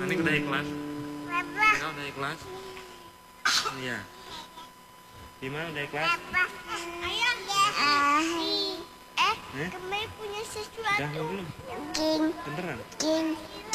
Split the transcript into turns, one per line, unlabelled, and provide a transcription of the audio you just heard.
Nanti udah ikhlas. Kau udah ikhlas? Iya. Gimana udah ikhlas?
Ayah, kemarin punya sesuatu.
Udah belum?
King.
Beneran?
King.